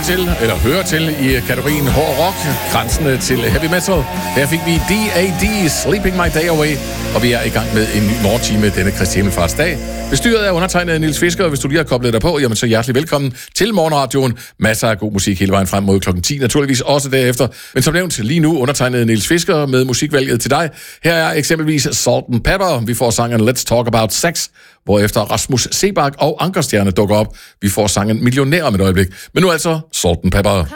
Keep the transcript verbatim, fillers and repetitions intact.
til, eller hører til i kategorien hård rock, grænsende til heavy metal. Her fik vi D A D, Sleeping My Day Away, og vi er i gang med en ny morgentime denne Kristi Himmelfartsdag. Bestyret af undertegnet Niels Fisker, og hvis du lige har koblet dig på, jamen så hjertelig velkommen til Morgenradioen. Masser af god musik hele vejen frem mod klokken ti, naturligvis også derefter. Men som nævnt, lige nu undertegnet Niels Fisker med musikvalget til dig. Her er eksempelvis Salt and Pepper. Vi får sangen Let's Talk About Sex, hvorefter Rasmus Sebak og Ankerstjerne dukker op. Vi får sangen Millionær om et øjeblik. Men nu altså Salt and Pepper.